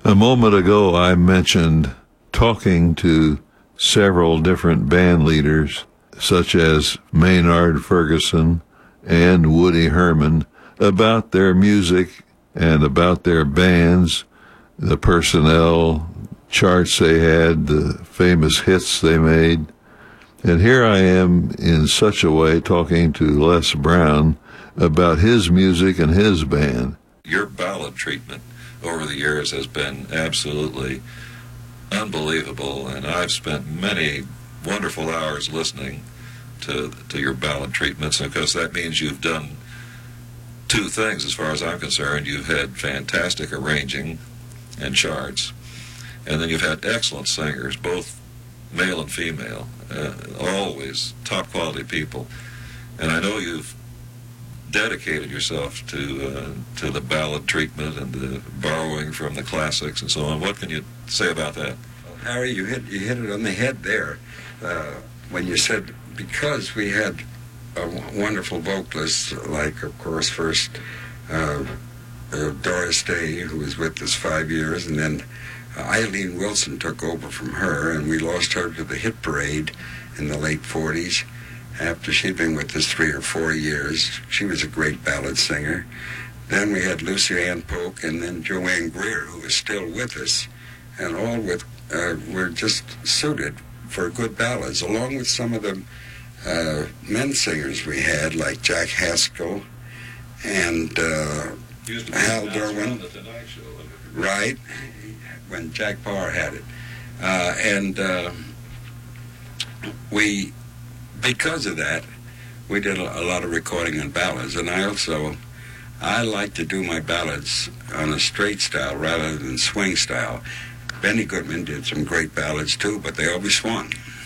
A moment ago, I mentioned talking to several different band leaders, such as Maynard Ferguson and Woody Herman, about their music and about their bands, the personnel, charts they had, the famous hits they made. And here I am in such a way talking to Les Brown about his music and his band. Your ballad treatment over the years has been absolutely unbelievable, and I've spent many wonderful hours listening to your ballad treatments, and because that means you've done two things as far as I'm concerned. You've had fantastic arranging and charts, and then you've had excellent singers, both male and female, always top quality people. And I know you've dedicated yourself to the ballad treatment and the borrowing from the classics and so on. What can you say about that? Harry, you hit it on the head there when you said, because we had a wonderful vocalist, like, of course, first Doris Day, who was with us 5 years, and then Eileen Wilson took over from her, and we lost her to the hit parade in the late 40s. After she'd been with us 3 or 4 years, she was a great ballad singer. Then we had Lucy Ann Polk, and then Joanne Greer, who is still with us, and all were just suited for good ballads, along with some of the men singers we had, like Jack Haskell and Hal Derwin. Right, when Jack Parr had it. Because of that, we did a lot of recording on ballads, and I like to do my ballads on a straight style rather than swing style. Benny Goodman did some great ballads too, but they always swung.